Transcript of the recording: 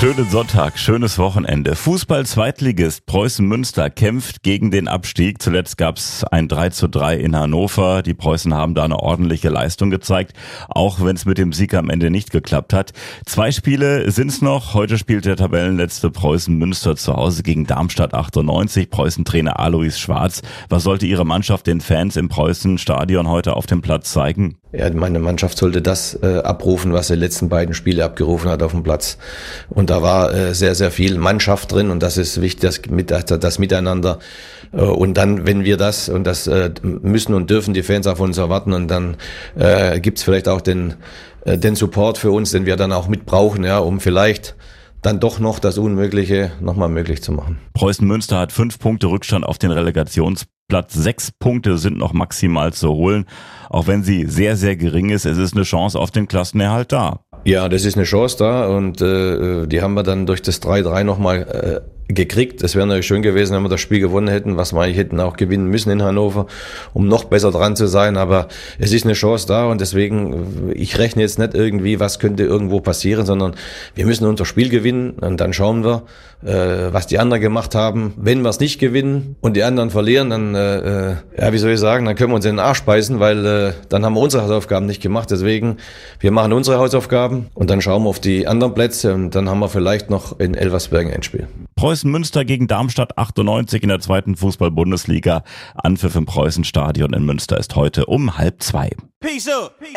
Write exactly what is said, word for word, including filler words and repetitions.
Schönen Sonntag, schönes Wochenende. Fußball-Zweitligist Preußen Münster kämpft gegen den Abstieg. Zuletzt gab es ein drei zu drei in Hannover. Die Preußen haben da eine ordentliche Leistung gezeigt, auch wenn es mit dem Sieg am Ende nicht geklappt hat. Zwei Spiele sind's noch. Heute spielt der Tabellenletzte Preußen Münster zu Hause gegen Darmstadt achtundneunzig. Preußen-Trainer Alois Schwarz. Was sollte Ihre Mannschaft den Fans im Preußen-Stadion heute auf dem Platz zeigen? Ja, meine Mannschaft sollte das äh, abrufen, was sie die letzten beiden Spiele abgerufen hat auf dem Platz. Und da war äh, sehr, sehr viel Mannschaft drin und das ist wichtig, das, mit, das Miteinander. Äh, und dann, wenn wir das, und das äh, müssen und dürfen die Fans auch von uns erwarten, und dann äh, gibt's vielleicht auch den, äh, den Support für uns, den wir dann auch mit brauchen, ja, um vielleicht dann doch noch das Unmögliche nochmal möglich zu machen. Preußen Münster hat fünf Punkte Rückstand auf den Relegationsplatz. Sechs Punkte sind noch maximal zu holen, auch wenn sie sehr, sehr gering ist. Es ist eine Chance auf den Klassenerhalt da. Ja, das ist eine Chance da und äh, die haben wir dann durch das drei drei nochmal äh, gekriegt. Es wäre natürlich schön gewesen, wenn wir das Spiel gewonnen hätten, was wir eigentlich hätten auch gewinnen müssen in Hannover, um noch besser dran zu sein. Aber es ist eine Chance da und deswegen, ich rechne jetzt nicht irgendwie, was könnte irgendwo passieren, sondern wir müssen unser Spiel gewinnen und dann schauen wir, äh, was die anderen gemacht haben. Wenn wir es nicht gewinnen und die anderen verlieren, dann, äh, ja, wie soll ich sagen, dann können wir uns in den Arsch beißen, weil äh, dann haben wir unsere Hausaufgaben nicht gemacht. Deswegen, wir machen unsere Hausaufgaben und dann schauen wir auf die anderen Plätze und dann haben wir vielleicht noch in Elversberg ein Endspiel. Preußen Münster gegen Darmstadt achtundneunzig in der zweiten Fußball-Bundesliga. Anpfiff im Preußen-Stadion in Münster ist heute um halb zwei. Peace up.